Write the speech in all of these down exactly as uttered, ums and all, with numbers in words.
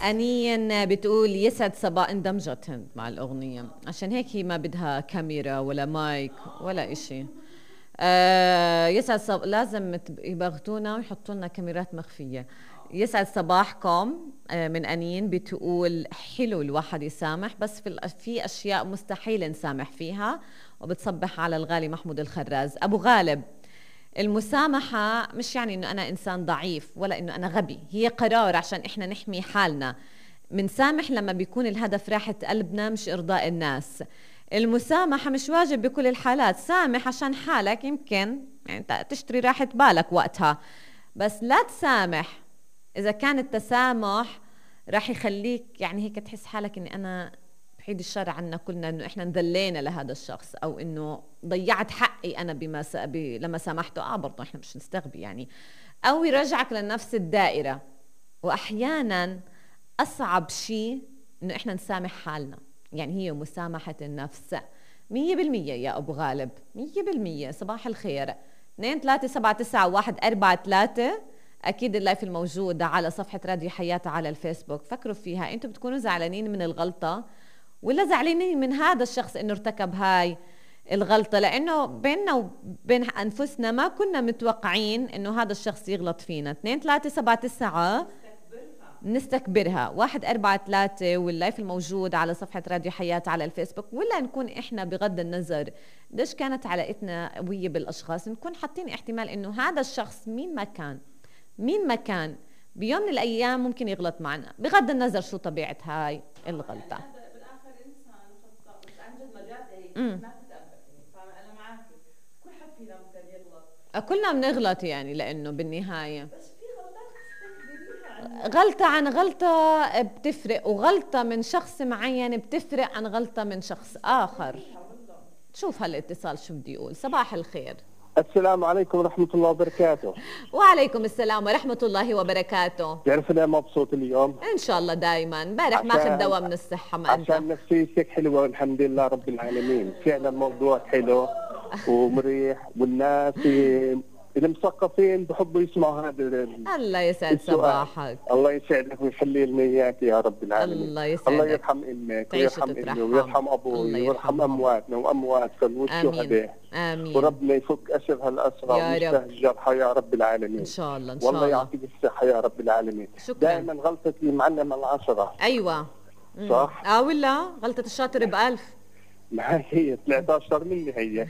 أنين بتقول يسعد صباح، اندمجت هند مع الأغنية عشان هيك هي ما بدها كاميرا ولا مايك ولا إشي. آه يسعد صب... لازم يبغتونا ويحطوا لنا كاميرات مخفية. يسعد صباحكم. آه من أنين بتقول حلو الواحد يسامح، بس في, ال... في أشياء مستحيل نسامح فيها، وبتصبح على الغالي محمود الخراز. أبو غالب، المسامحة مش يعني إنه أنا إنسان ضعيف ولا إنه أنا غبي، هي قرار عشان إحنا نحمي حالنا. منسامح لما بيكون الهدف راحة قلبنا مش إرضاء الناس. المسامحة مش واجب بكل الحالات، سامح عشان حالك يمكن يعني تشتري راحة بالك وقتها، بس لا تسامح إذا كان التسامح راح يخليك يعني هيك تحس حالك إني أنا بعيد الشر عنا كلنا إنه إحنا انذلينا لهذا الشخص، أو إنه ضيعت حقي أنا بما س... ب... لما سامحته. آه برضه إحنا مش نستغبي يعني، أو يرجعك لنفس الدائرة. وأحيانا أصعب شيء إنه إحنا نسامح حالنا، يعني هي مسامحة النفس. مية بالمية يا أبو غالب، مية بالمية. صباح الخير. اثنين ثلاثة سبعة تسعة واحد أربعة ثلاثة. أكيد اللايف الموجود على صفحة راديو حياة على الفيسبوك. فكروا فيها، أنتوا بتكونوا زعلانين من الغلطة ولا زعلانين من هذا الشخص إنه ارتكب هاي الغلطة؟ لأنه بيننا وبين أنفسنا ما كنا متوقعين إنه هذا الشخص يغلط فينا. اثنين ثلاثة سبعة تسعة نستكبرها واحد أربعة ثلاثة، واللايف الموجود على صفحة راديو حياة على الفيسبوك. ولا نكون إحنا بغض النظر ليش كانت علاقتنا قوية بالأشخاص، نكون حاطين احتمال إنه هذا الشخص مين ما كان مين ما كان بيوم من الأيام ممكن يغلط معنا، بغض النظر شو طبيعة هاي الغلطة. ما تتقبل، فانا معك، كل حد فينا ممكن يغلط، كلنا بنغلط يعني، لانه بالنهايه بس في غلطات تستكبريها. غلطه عن غلطه بتفرق، وغلطه من شخص معين بتفرق عن غلطه من شخص اخر. شوف هالاتصال شو بدي يقول. صباح الخير. السلام عليكم ورحمة الله وبركاته. وعليكم السلام ورحمة الله وبركاته. تعرف أنا مبسوط اليوم إن شاء الله دايما. امبارح ماخذ دواء من الصحة ما أنت. عشان نفسيتك حلوة والحمد لله رب العالمين. فعلا موضوع حلو ومريح، والناس المثقفين بحبوا يسمعوا هذا. الله يسعد صباحك. الله يسعدك ويخلي لنا اياك يا رب العالمين. الله يسعدك. الله يرحم امك ويرحم امي ويرحم ابوي ويرحم امواتنا وامواتكم والشهداء. امين. وربنا يفك اسر هالاسرى ويشفي الجرحى يا رب العالمين. ان شاء الله ان شاء الله. والله يعطيك الصحه يا رب العالمين. شكرا. دائما غلطتي المعلمه العشره. ايوه صح. اه ولا غلطه الشاطر بألف. ما هي طلعت اشطر مني هي.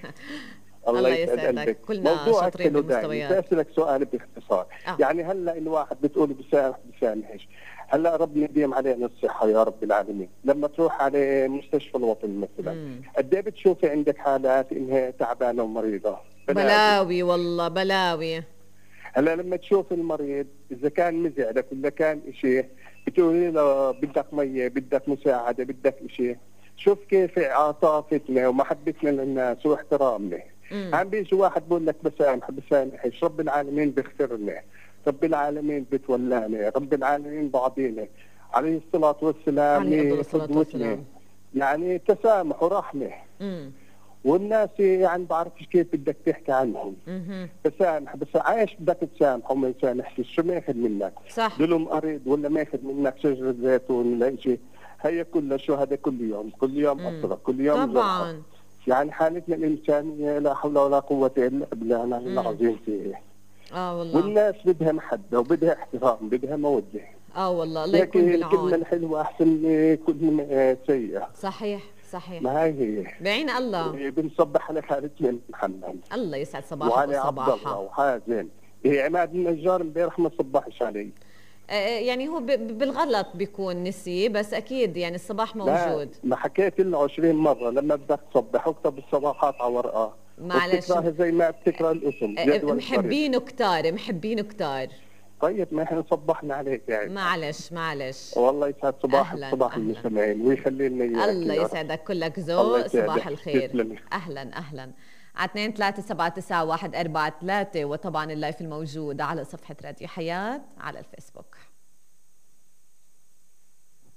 الله يسعدك. كلنا شاطرين بالمستويات. بدي اسالك سؤال باختصار. آه. يعني هلا الواحد بتقول بسامح بسامحش، هلا ربنا يديم علينا الصحه يا رب العالمين. لما تروح على مستشفى الوطن مثلا قد ايه بتشوفي عندك حالات انها تعبانه ومريضه؟ بلاوي, بلاوي والله بلاوي. هلا لما تشوف المريض اذا كان مزعلك ولا كان شيء بتقولي له بدك ميه، بدك مساعده، بدك شيء. شوف كيف عطافتنا ومحبتنا للناس واحترامنا. عم بيجي واحد بقول لك بسامح بسامحش، رب العالمين بيغفر لنا، رب العالمين بتولانا، رب العالمين بعضينا عليه الصلاة والسلام قدوتنا. يعني تسامح ورحمة. امم والناس يعني بعرفش كيف بدك تحكي عنهم. امم بسامح بس عايش بدك تسامح وما يسامحش، شو ما ياخذ منك؟ صح. دلهم أريد ولا ما ياخذ منك شجرة زيتون ولا شيء. هي كلها شو هذا كل يوم كل يوم أسرة كل يوم طبعا زرقة. يعني حالتنا الإنسانية لا حول ولا قوة إلا بالله العظيم فيه. اه والله. والناس بدها محبة وبدها احترام بدها مودة. اه والله الله يكون بالعون. الكلمة الحلوة أحسن من كلمة سيئة. صحيح صحيح. ما هي هي. بعين الله. بنصبح على خالتنا محمد. الله يسعد صباحك وعلى عبد وصباحها. الله وحازم. إيه عماد النجار امبارح ما صبحش علي. يعني هو بالغلط بيكون نسي، بس اكيد يعني الصباح موجود. لا ما حكيت له عشرين مرة لما بدك تصبح اكتب الصباحات على ورقة. معلش زي ما بتقرا الاسم. محبينه كتار محبينه كتار. طيب ما احنا صبحنا عليك يعني. معلش معلش. والله يسعد صباحك صباح المستمعين ويخلي لنا اياك. الله يسعدك كلك ذوق. صباح الخير. تسلمي. اهلا اهلا. على اثنين ثلاثة سبعة تسعة واحد أربعة ثلاثة، وطبعا اللايف الموجود على صفحة راديو حياة على الفيسبوك.